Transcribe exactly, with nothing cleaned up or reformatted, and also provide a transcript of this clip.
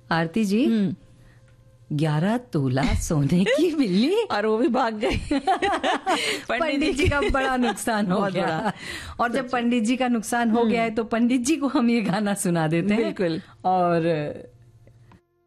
आरती जी, ग्यारह तोला सोने की बिल्ली और वो भी भाग गई। पंडित जी का बड़ा नुकसान हो गया। और जब पंडित जी का नुकसान हो गया है तो पंडित जी को हम ये गाना सुना देते हैं। बिल्कुल। और